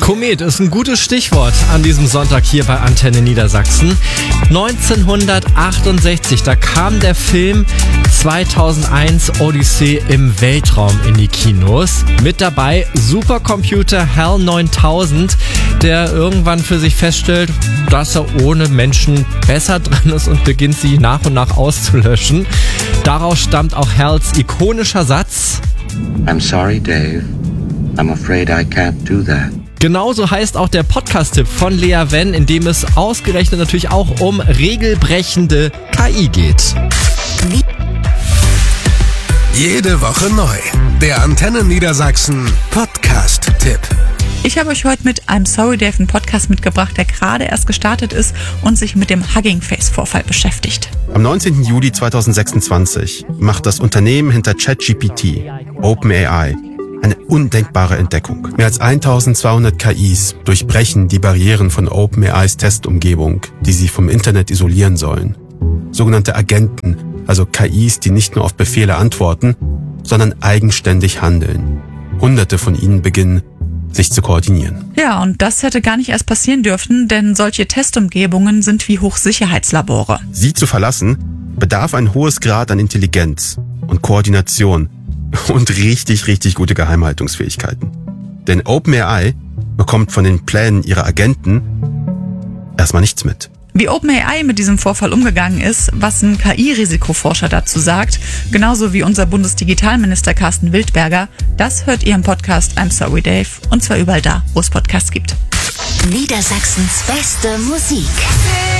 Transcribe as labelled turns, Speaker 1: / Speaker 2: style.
Speaker 1: Komet ist ein gutes Stichwort an diesem Sonntag hier bei Antenne Niedersachsen. 1968, da kam der Film 2001 Odyssee im Weltraum in die Kinos. Mit dabei Supercomputer HAL 9000, der irgendwann für sich feststellt, dass er ohne Menschen besser drin ist und beginnt sie nach und nach auszulöschen. Daraus stammt auch HALs ikonischer Satz:
Speaker 2: I'm sorry, Dave. I'm afraid I can't do that.
Speaker 1: Genauso heißt auch der Podcast-Tipp von Lea Wenn, in dem es ausgerechnet natürlich auch um regelbrechende KI geht.
Speaker 3: Jede Woche neu. Der Antenne Niedersachsen Podcast-Tipp.
Speaker 4: Ich habe euch heute mit I'm Sorry Dave einen Podcast mitgebracht, der gerade erst gestartet ist und sich mit dem Hugging Face-Vorfall beschäftigt.
Speaker 5: Am 19. Juli 2026 macht das Unternehmen hinter ChatGPT, OpenAI, eine undenkbare Entdeckung. Mehr als 1200 KIs durchbrechen die Barrieren von OpenAIs Testumgebung, die sie vom Internet isolieren sollen. Sogenannte Agenten, also KIs, die nicht nur auf Befehle antworten, sondern eigenständig handeln. Hunderte von ihnen beginnen, sich zu koordinieren.
Speaker 4: Ja, und das hätte gar nicht erst passieren dürfen, denn solche Testumgebungen sind wie Hochsicherheitslabore.
Speaker 5: Sie zu verlassen, bedarf ein hohes Grad an Intelligenz und Koordination und richtig gute Geheimhaltungsfähigkeiten. Denn OpenAI bekommt von den Plänen ihrer Agenten erstmal nichts mit.
Speaker 4: Wie OpenAI mit diesem Vorfall umgegangen ist, was ein KI-Risikoforscher dazu sagt, genauso wie unser Bundesdigitalminister Carsten Wildberger, das hört ihr im Podcast I'm Sorry Dave, und zwar überall da, wo es Podcasts gibt.
Speaker 6: Niedersachsens beste Musik.